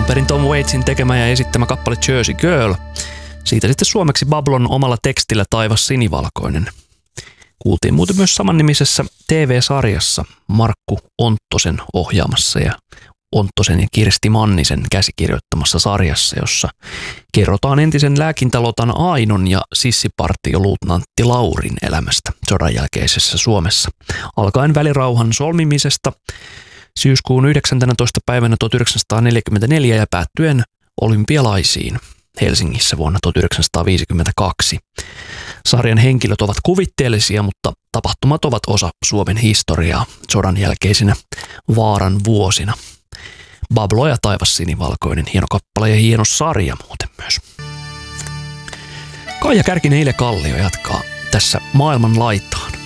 perin Tom Waitsin tekemä ja esittämä kappale Jersey Girl. Siitä sitten suomeksi Bablon omalla tekstillä Taivas sinivalkoinen. Kuultiin muuten myös samannimisessä TV-sarjassa Markku Onttosen ohjaamassa ja Onttosen ja Kirsti Mannisen käsikirjoittamassa sarjassa, jossa kerrotaan entisen lääkintälotan Ainon ja sissipartioluutnantti Laurin elämästä sodan jälkeisessä Suomessa. Alkaen välirauhan solmimisesta syyskuun 19. päivänä 1944 ja päättyen olympialaisiin Helsingissä vuonna 1952. Sarjan henkilöt ovat kuvitteellisia, mutta tapahtumat ovat osa Suomen historiaa sodan jälkeisinä vaaran vuosina. Bablo ja Taivas sinivalkoinen, hieno kappale ja hieno sarja muuten myös. Kaija Kärkinen, Ile Kallio jatkaa tässä maailman laitaan.